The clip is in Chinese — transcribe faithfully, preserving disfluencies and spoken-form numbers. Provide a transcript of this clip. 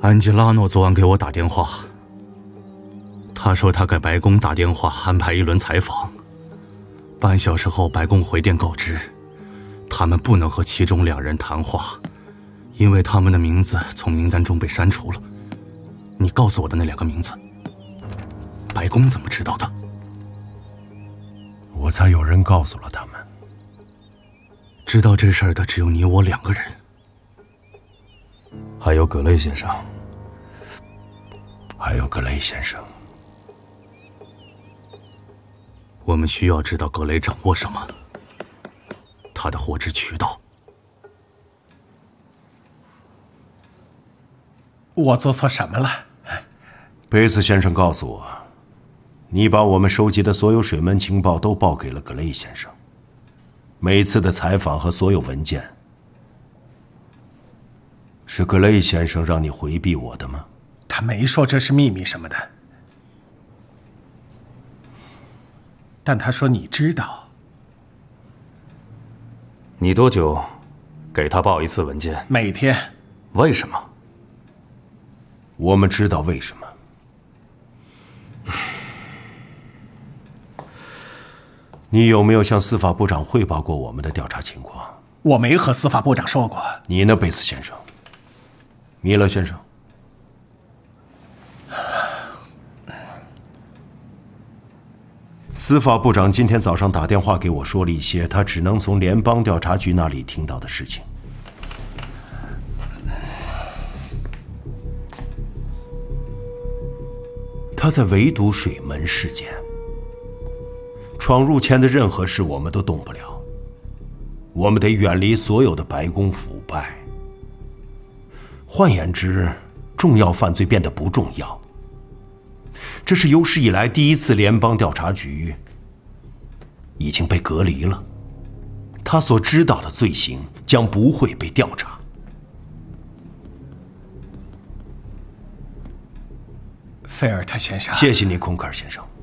安吉拉诺昨晚给我打电话，他说他给白宫打电话安排一轮采访。半小时后，白宫回电告知，他们不能和其中两人谈话，因为他们的名字从名单中被删除了。你告诉我的那两个名字，白宫怎么知道的？ 我猜有人告诉了他们。 知道这事儿的只有你我两个人， 还有葛雷先生。 还有格雷先生。 我们需要知道格雷掌握什么，他的获知渠道。 我做错什么了？ 贝斯先生告诉我，你把我们收集的所有水门情报都报给了格雷先生。每次的采访和所有文件，是格雷先生让你回避我的吗？ 他没说这是秘密什么的，但他说你知道。 你多久给他报一次文件？ 每天。 为什么？ 我们知道为什么。你有没有向司法部长汇报过我们的调查情况？ 我没和司法部长说过。 你呢，贝斯先生？米勒先生？司法部长今天早上打电话给我说了一些他只能从联邦调查局那里听到的事情。他在围堵水门事件。闯入前的任何事我们都动不了，我们得远离所有的白宫腐败。换言之，重要犯罪变得不重要。这是有史以来第一次联邦调查局已经被隔离了，他所知道的罪行将不会被调查。 菲尔特先生， 谢谢你，孔克尔先生。